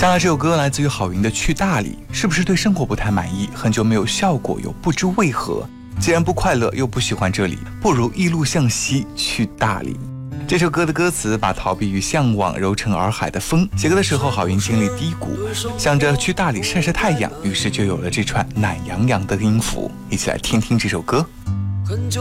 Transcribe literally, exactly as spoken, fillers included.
下来这首歌来自于郝云的《去大理》，是不是对生活不太满意，很久没有笑过，又不知为何？既然不快乐又不喜欢这里，不如一路向西去大理。这首歌的歌词把逃避与向往揉成洱海的风。写歌的时候郝云经历低谷，想着去大理晒晒太阳，于是就有了这串懒洋洋的音符。一起来听听这首歌。